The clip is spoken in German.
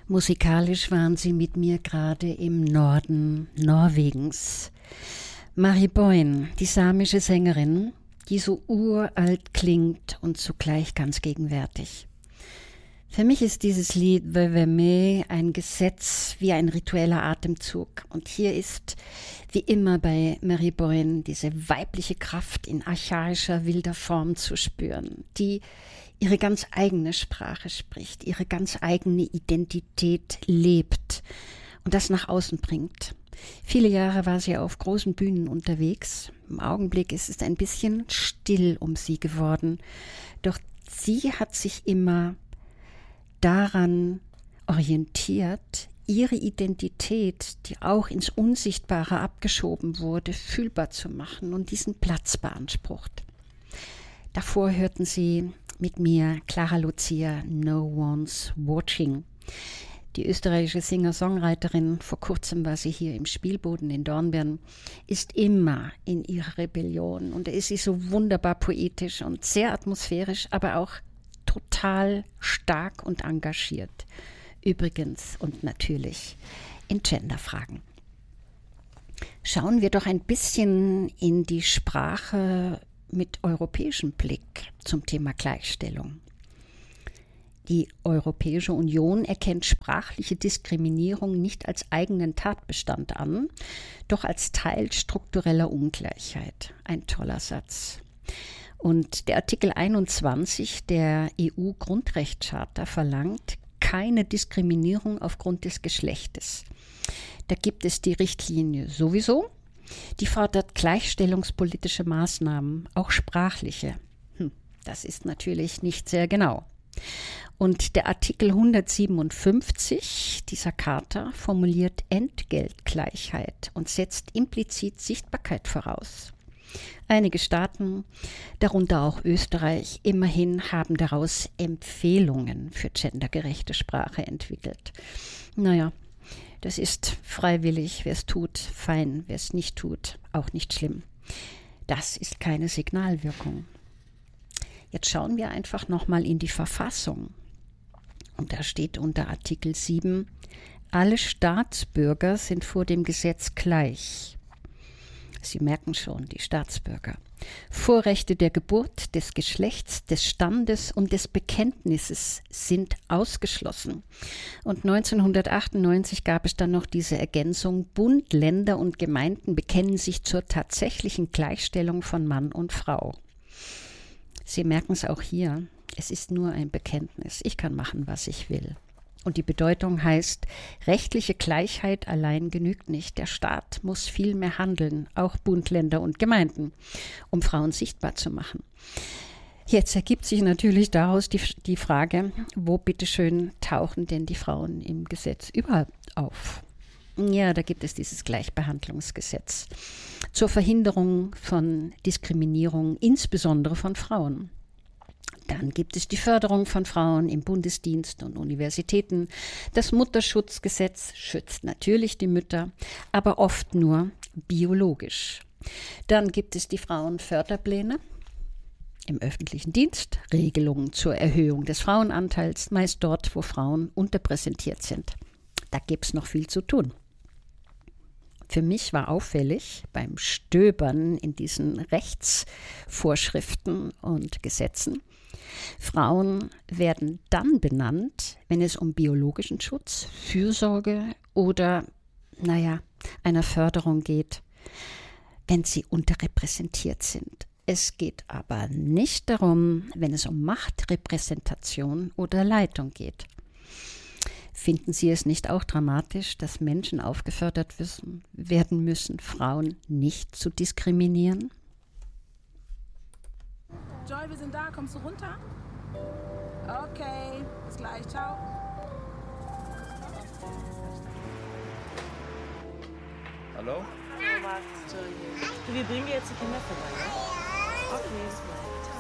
Musikalisch waren sie mit mir gerade im Norden Norwegens. Mari Boine, die samische Sängerin, die so uralt klingt und zugleich ganz gegenwärtig. Für mich ist dieses Lied Veveme ein Gesetz wie ein ritueller Atemzug. Und hier ist, wie immer bei Mari Boine, diese weibliche Kraft in archaischer, wilder Form zu spüren, die ihre ganz eigene Sprache spricht, ihre ganz eigene Identität lebt und das nach außen bringt. Viele Jahre war sie auf großen Bühnen unterwegs. Im Augenblick ist es ein bisschen still um sie geworden. Doch sie hat sich immer daran orientiert, ihre Identität, die auch ins Unsichtbare abgeschoben wurde, fühlbar zu machen und diesen Platz beansprucht. Davor hörten Sie mit mir Clara Lucia, No One's Watching. Die österreichische Singer-Songwriterin, vor kurzem war sie hier im Spielboden in Dornbirn, ist immer in ihrer Rebellion. Und da ist sie so wunderbar poetisch und sehr atmosphärisch, aber auch total stark und engagiert. Übrigens und natürlich in Genderfragen. Schauen wir doch ein bisschen in die Sprache mit europäischem Blick zum Thema Gleichstellung. Die Europäische Union erkennt sprachliche Diskriminierung nicht als eigenen Tatbestand an, doch als Teil struktureller Ungleichheit. Ein toller Satz. Und der Artikel 21 der EU-Grundrechtscharta verlangt keine Diskriminierung aufgrund des Geschlechtes. Da gibt es die Richtlinie sowieso, die fordert gleichstellungspolitische Maßnahmen, auch sprachliche. Das ist natürlich nicht sehr genau. Und der Artikel 157 dieser Charta formuliert Entgeltgleichheit und setzt implizit Sichtbarkeit voraus. Einige Staaten, darunter auch Österreich, immerhin haben daraus Empfehlungen für gendergerechte Sprache entwickelt. Naja, das ist freiwillig, wer es tut, fein, wer es nicht tut, auch nicht schlimm. Das ist keine Signalwirkung. Jetzt schauen wir einfach nochmal in die Verfassung. Und da steht unter Artikel 7, alle Staatsbürger sind vor dem Gesetz gleich. Sie merken schon, die Staatsbürger. Vorrechte der Geburt, des Geschlechts, des Standes und des Bekenntnisses sind ausgeschlossen. Und 1998 gab es dann noch diese Ergänzung, Bund, Länder und Gemeinden bekennen sich zur tatsächlichen Gleichstellung von Mann und Frau. Sie merken es auch hier, es ist nur ein Bekenntnis. Ich kann machen, was ich will. Und die Bedeutung heißt, rechtliche Gleichheit allein genügt nicht. Der Staat muss viel mehr handeln, auch Bund, Länder und Gemeinden, um Frauen sichtbar zu machen. Jetzt ergibt sich natürlich daraus die Frage, wo bitteschön tauchen denn die Frauen im Gesetz überhaupt auf? Ja, da gibt es dieses Gleichbehandlungsgesetz zur Verhinderung von Diskriminierung, insbesondere von Frauen. Dann gibt es die Förderung von Frauen im Bundesdienst und Universitäten. Das Mutterschutzgesetz schützt natürlich die Mütter, aber oft nur biologisch. Dann gibt es die Frauenförderpläne im öffentlichen Dienst, Regelungen zur Erhöhung des Frauenanteils, meist dort, wo Frauen unterrepräsentiert sind. Da gibt es noch viel zu tun. Für mich war auffällig beim Stöbern in diesen Rechtsvorschriften und Gesetzen, Frauen werden dann benannt, wenn es um biologischen Schutz, Fürsorge oder, einer Förderung geht, wenn sie unterrepräsentiert sind. Es geht aber nicht darum, wenn es um Machtrepräsentation oder Leitung geht. Finden Sie es nicht auch dramatisch, dass Menschen aufgefordert werden müssen, Frauen nicht zu diskriminieren? Joy, wir sind da. Kommst du runter? Okay, bis gleich. Ciao. Hallo? Du, wir bringen dir jetzt die Kinder vorbei, ne? Okay, bis gleich.